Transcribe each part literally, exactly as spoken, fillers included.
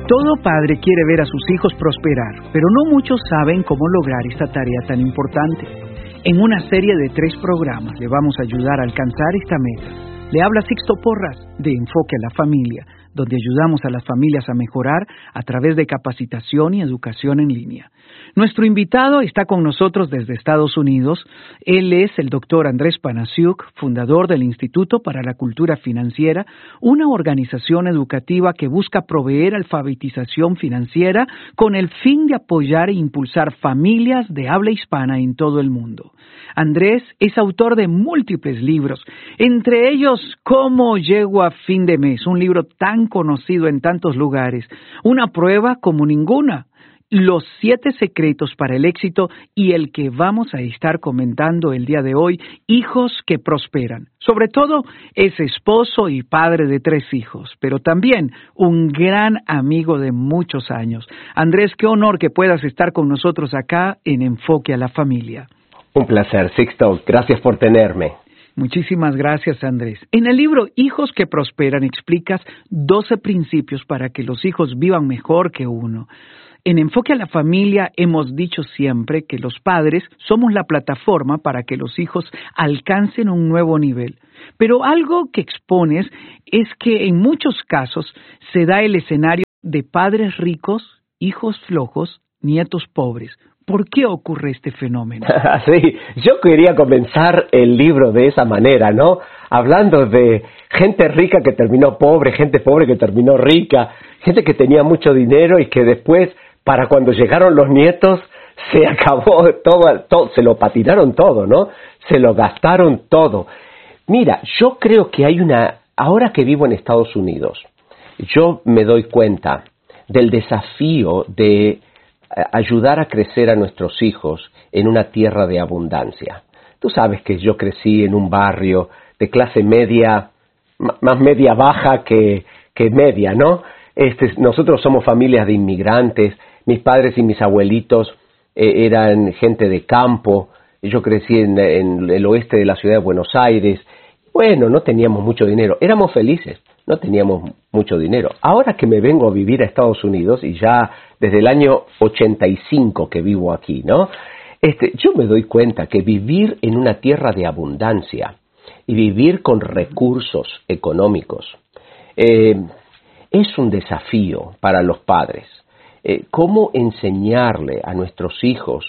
Todo padre quiere ver a sus hijos prosperar, pero no muchos saben cómo lograr esta tarea tan importante. En una serie de tres programas le vamos a ayudar a alcanzar esta meta. Le habla Sixto Porras de Enfoque a la Familia, donde ayudamos a las familias a mejorar a través de capacitación y educación en línea. Nuestro invitado está con nosotros desde Estados Unidos. Él es el doctor Andrés Panasiuk, fundador del Instituto para la Cultura Financiera, una organización educativa que busca proveer alfabetización financiera con el fin de apoyar e impulsar familias de habla hispana en todo el mundo. Andrés es autor de múltiples libros, entre ellos ¿Cómo llego a fin de mes?, un libro tan conocido en tantos lugares, una prueba como ninguna, Los siete secretos para el éxito y el que vamos a estar comentando el día de hoy, Hijos que prosperan. Sobre todo, es esposo y padre de tres hijos, pero también un gran amigo de muchos años. Andrés, qué honor que puedas estar con nosotros acá en Enfoque a la Familia. Un placer, Sixto. Gracias por tenerme. Muchísimas gracias, Andrés. En el libro Hijos que prosperan explicas doce principios para que los hijos vivan mejor que uno. En Enfoque a la Familia hemos dicho siempre que los padres somos la plataforma para que los hijos alcancen un nuevo nivel. Pero algo que expones es que en muchos casos se da el escenario de padres ricos, hijos flojos, nietos pobres. ¿Por qué ocurre este fenómeno? Sí, yo quería comenzar el libro de esa manera, ¿no? Hablando de gente rica que terminó pobre, gente pobre que terminó rica, gente que tenía mucho dinero y que después, para cuando llegaron los nietos, se acabó todo, todo, se lo patinaron todo, ¿no? Se lo gastaron todo. Mira, yo creo que hay una, ahora que vivo en Estados Unidos, yo me doy cuenta del desafío de ayudar a crecer a nuestros hijos en una tierra de abundancia. Tú sabes que yo crecí en un barrio de clase media, más media baja que, que media, ¿no? Este, nosotros somos familias de inmigrantes, mis padres y mis abuelitos eh, eran gente de campo, yo crecí en, en el oeste de la ciudad de Buenos Aires. Bueno, no teníamos mucho dinero, éramos felices, no teníamos mucho dinero. Ahora que me vengo a vivir a Estados Unidos, y ya desde el año ochenta y cinco que vivo aquí, ¿no? Este, yo me doy cuenta que vivir en una tierra de abundancia y vivir con recursos económicos eh, es un desafío para los padres. Eh, ¿Cómo enseñarle a nuestros hijos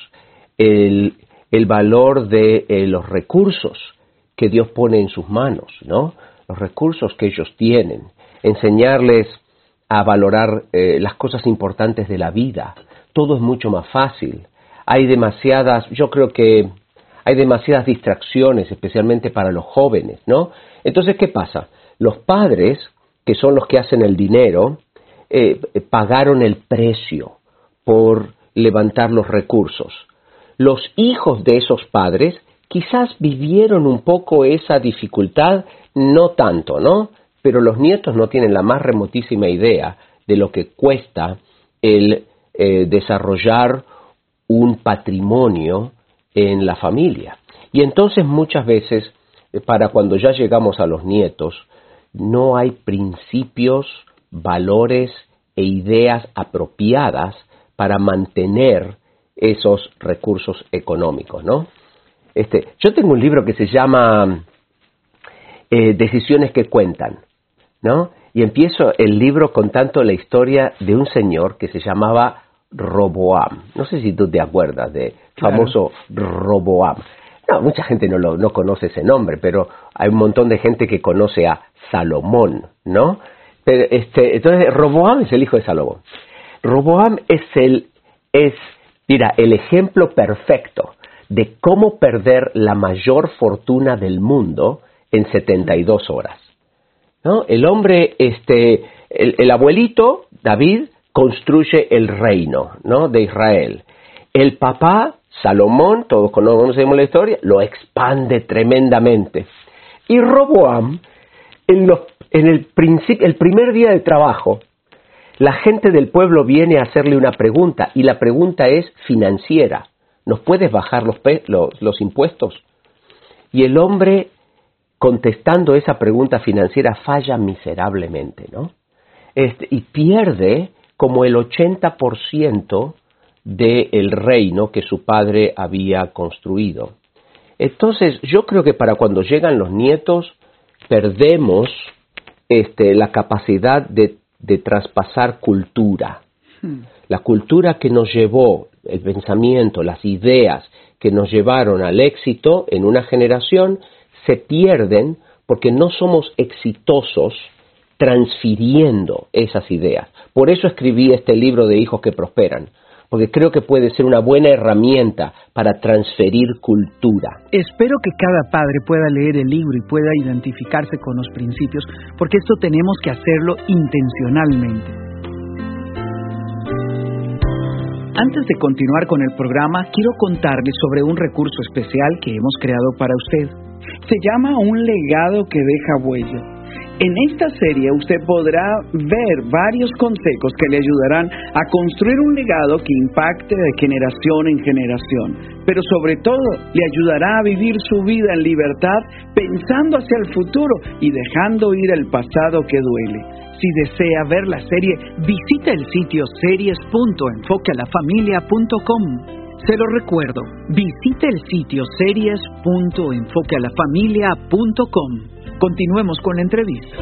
el, el valor de eh, los recursos que Dios pone en sus manos, ¿no? Los recursos que ellos tienen, enseñarles a valorar eh, las cosas importantes de la vida? Todo es mucho más fácil. Hay demasiadas, yo creo que hay demasiadas distracciones, especialmente para los jóvenes, ¿no? Entonces, ¿qué pasa? Los padres, que son los que hacen el dinero, eh, pagaron el precio por levantar los recursos. Los hijos de esos padres quizás vivieron un poco esa dificultad, no tanto, ¿no? Pero los nietos no tienen la más remotísima idea de lo que cuesta el eh, desarrollar un patrimonio en la familia. Y entonces muchas veces, eh, para cuando ya llegamos a los nietos, no hay principios, valores e ideas apropiadas para mantener esos recursos económicos, ¿no? Este, yo tengo un libro que se llama eh, Decisiones que cuentan, ¿no? Y empiezo el libro contando la historia de un señor que se llamaba Roboam. No sé si tú te acuerdas de Claro. famoso Roboam. No, mucha gente no, lo, no conoce ese nombre, pero hay un montón de gente que conoce a Salomón, ¿no? Pero este, entonces Roboam es el hijo de Salomón. Roboam es el, es, mira, el ejemplo perfecto de cómo perder la mayor fortuna del mundo en setenta y dos horas, ¿no? El hombre, este, el, el abuelito, David, construye el reino, ¿no?, de Israel. El papá, Salomón, todos conocemos la historia, lo expande tremendamente. Y Roboam, en, los, en el, principio, el primer día de trabajo, la gente del pueblo viene a hacerle una pregunta, y la pregunta es financiera. ¿Nos puedes bajar los, los, los impuestos? Y el hombre, contestando esa pregunta financiera, falla miserablemente, ¿no? Este, y pierde como el ochenta por ciento del reino que su padre había construido. Entonces, yo creo que para cuando llegan los nietos, perdemos este, la capacidad de, de traspasar cultura. Hmm. La cultura que nos llevó, el pensamiento, las ideas que nos llevaron al éxito en una generación, se pierden porque no somos exitosos transfiriendo esas ideas. Por eso escribí este libro de Hijos que Prosperan, porque creo que puede ser una buena herramienta para transferir cultura. Espero que cada padre pueda leer el libro y pueda identificarse con los principios, porque esto tenemos que hacerlo intencionalmente. Antes de continuar con el programa, quiero contarles sobre un recurso especial que hemos creado para usted. Se llama Un legado que deja huella. En esta serie usted podrá ver varios consejos que le ayudarán a construir un legado que impacte de generación en generación, pero sobre todo le ayudará a vivir su vida en libertad pensando hacia el futuro y dejando ir el pasado que duele. Si desea ver la serie, visite el sitio series punto enfoque a la familia punto com. Se lo recuerdo, visite el sitio series punto enfoque a la familia punto com. Continuemos con la entrevista.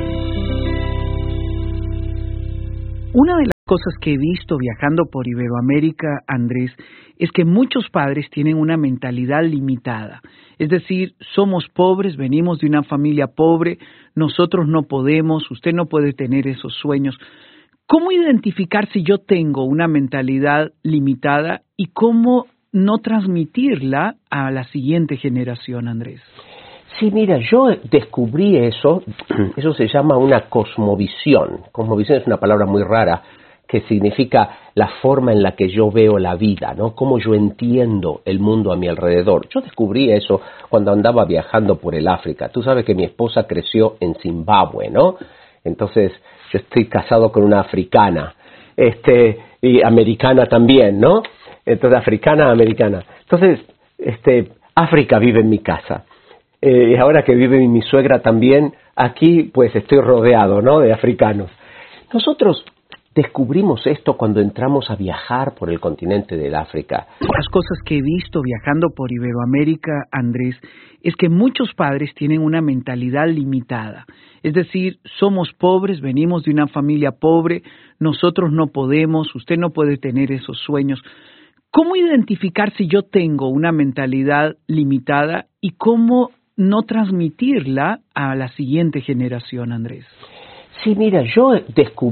Una de las cosas que he visto viajando por Iberoamérica, Andrés, es que muchos padres tienen una mentalidad limitada. Es decir, somos pobres, venimos de una familia pobre, nosotros no podemos, usted no puede tener esos sueños. ¿Cómo identificar si yo tengo una mentalidad limitada y cómo no transmitirla a la siguiente generación, Andrés? Sí, mira, yo descubrí eso, eso se llama una cosmovisión. Cosmovisión es una palabra muy rara que significa la forma en la que yo veo la vida, ¿no? Cómo yo entiendo el mundo a mi alrededor. Yo descubrí eso cuando andaba viajando por el África. Tú sabes que mi esposa creció en Zimbabue, ¿no? Entonces, yo estoy casado con una africana, este, y americana también, ¿no? Entonces, africana, americana. Entonces, este, África vive en mi casa. Y eh, ahora que vive mi suegra también, aquí pues estoy rodeado, ¿no?, de africanos. Nosotros descubrimos esto cuando entramos a viajar por el continente del África. Las cosas que he visto viajando por Iberoamérica, Andrés, es que muchos padres tienen una mentalidad limitada. Es decir, somos pobres, venimos de una familia pobre, nosotros no podemos, usted no puede tener esos sueños. ¿Cómo identificar si yo tengo una mentalidad limitada y cómo no transmitirla a la siguiente generación, Andrés? Sí, mira, yo descubrí